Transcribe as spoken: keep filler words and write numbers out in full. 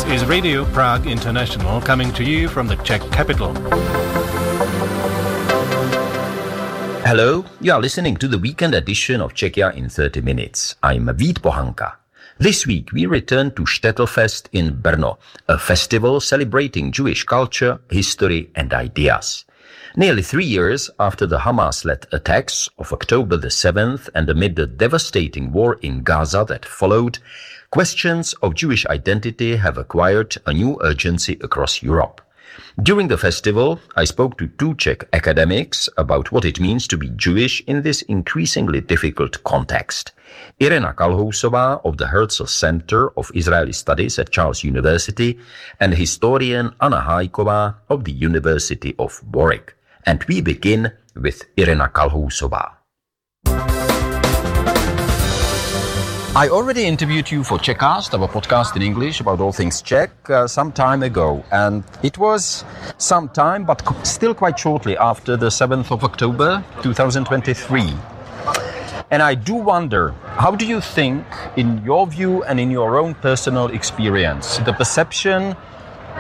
This is Radio Prague International coming to you from the Czech capital. Hello, you are listening to the weekend edition of Czechia in thirty minutes. I'm Vít Pohanka. This week we return to Štětlfest in Brno, a festival celebrating Jewish culture, history and ideas. Nearly three years after the Hamas-led attacks of October the seventh and amid the devastating war in Gaza that followed, questions of Jewish identity have acquired a new urgency across Europe. During the festival, I spoke to two Czech academics about what it means to be Jewish in this increasingly difficult context. Irena Kalhousová of the Herzl Center of Israeli Studies at Charles University and historian Anna Hajková of the University of Warwick. And we begin with Irena Kalhousová. I already interviewed you for Czechcast, our podcast in English about all things Czech, uh, some time ago. And it was some time, but co- still quite shortly after the seventh of October, twenty twenty-three. And I do wonder, how do you think, in your view and in your own personal experience, the perception